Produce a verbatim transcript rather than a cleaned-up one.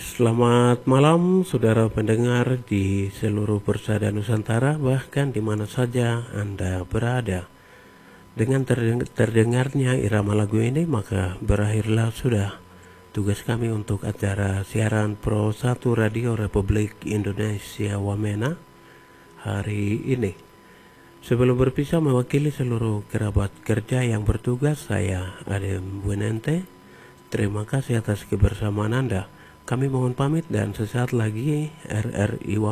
Selamat malam saudara pendengar di seluruh persada Nusantara, bahkan di mana saja Anda berada. Dengan terdeng- terdengarnya irama lagu ini, maka berakhirlah sudah tugas kami untuk acara siaran Pro satu Radio Republik Indonesia Wamena hari ini. Sebelum berpisah mewakili seluruh kerabat kerja yang bertugas, saya Adem Buenente. Terima kasih atas kebersamaan Anda. Kami mohon pamit dan sesaat lagi R R I